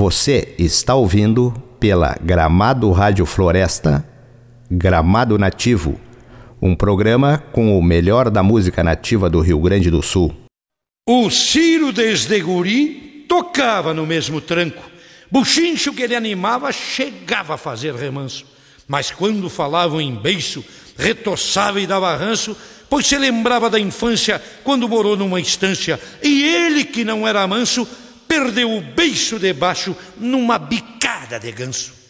Você está ouvindo pela Gramado Rádio Floresta, Gramado Nativo, um programa com o melhor da música nativa do Rio Grande do Sul. O Ciro desde guri tocava no mesmo tranco. Buchincho que ele animava chegava a fazer remanso. Mas quando falavam em beiço, retoçava e dava ranço, pois se lembrava da infância quando morou numa estância. E ele, que não era manso, perdeu o beiço debaixo numa bicada de ganso.